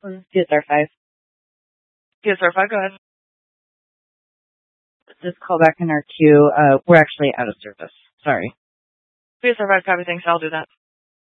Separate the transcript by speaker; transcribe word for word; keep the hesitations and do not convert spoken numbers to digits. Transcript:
Speaker 1: P S R five.
Speaker 2: P S R five, go ahead.
Speaker 1: Just call back in our queue. Uh, we're actually out of service. Sorry.
Speaker 2: P S R five, copy, thanks. I'll do that.